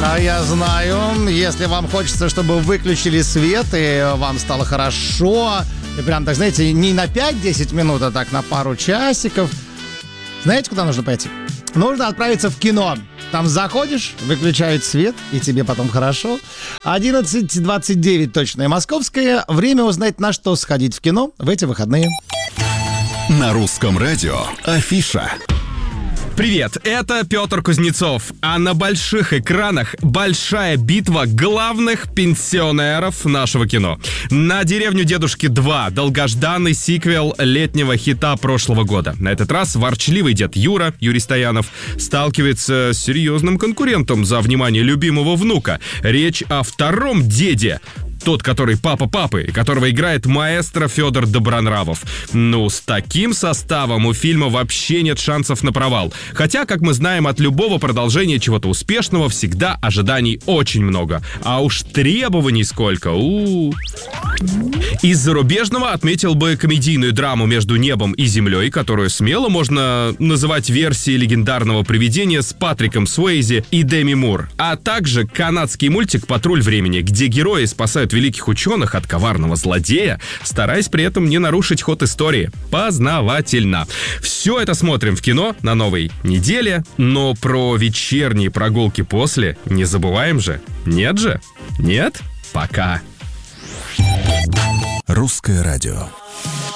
А я знаю, если вам хочется, чтобы выключили свет и вам стало хорошо, и прям, так знаете, не на 5-10 минут, а так на пару часиков, знаете, куда нужно пойти? Нужно отправиться в кино. Там заходишь, выключают свет, и тебе потом хорошо. 11:29 точное московское. Время узнать, на что сходить в кино в эти выходные. На русском радио Афиша. Привет, это Петр Кузнецов, а на больших экранах большая битва главных пенсионеров нашего кино. На «Деревню дедушки 2» долгожданный сиквел летнего хита прошлого года. На этот раз ворчливый дед Юрий Стоянов, сталкивается с серьезным конкурентом за внимание любимого внука. Речь о втором деде. Тот, который папа папы, которого играет маэстро Федор Добронравов. Ну, с таким составом у фильма вообще нет шансов на провал. Хотя, как мы знаем, от любого продолжения чего-то успешного всегда ожиданий очень много. А уж требований сколько. Из зарубежного отметил бы комедийную драму «Между небом и землей», которую смело можно называть версией легендарного «Привидения» с Патриком Суэйзи и Деми Мур. А также канадский мультик «Патруль времени», где герои спасают великих ученых от коварного злодея, стараясь при этом не нарушить ход истории. Познавательно. Все это смотрим в кино на новой неделе, но про вечерние прогулки после не забываем же. Нет же? Нет? Пока. Русское радио.